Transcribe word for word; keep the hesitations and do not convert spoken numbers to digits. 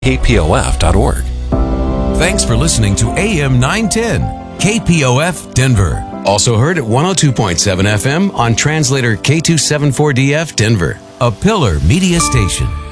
K P O F dot org. Thanks for listening to A M nine ten, K P O F Denver. Also heard at one oh two point seven F M on translator K two seventy-four D F Denver. A Pillar Media Station.